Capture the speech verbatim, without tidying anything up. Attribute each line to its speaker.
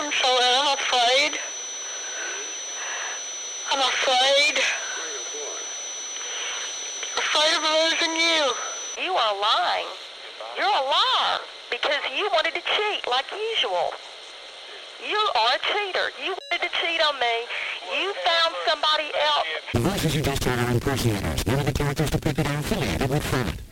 Speaker 1: I'm so I'm afraid. I'm afraid. Afraid of losing you.
Speaker 2: You are lying. You're a liar because you wanted to cheat like usual. You are a cheater. You wanted to cheat on me. You found somebody else.
Speaker 3: The voices you just heard are impersonators. None of the characters depicted are affiliated with Fred.